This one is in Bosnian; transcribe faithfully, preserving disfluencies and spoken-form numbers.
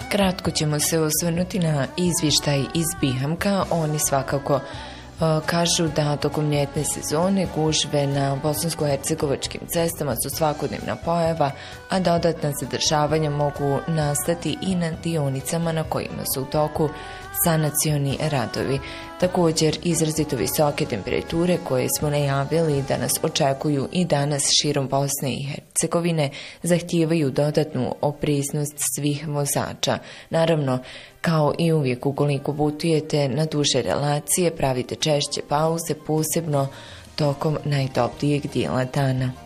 Kratko ćemo se osvrnuti na izvještaj iz Bihamka. Oni svakako kažu da tokom ljetne sezone gužve na bosansko-hercegovačkim cestama su svakodnevna pojava, a dodatna zadržavanja mogu nastati i na dionicama na kojima su u toku sanacioni radovi. Također, izrazito visoke temperature koje smo najavili da nas očekuju i danas širom Bosne i Hercegovine zahtijevaju dodatnu opreznost svih vozača. Naravno, kao i uvijek, ukoliko putujete na duže relacije, pravite češće pauze, posebno tokom najtoplijeg dijela dana.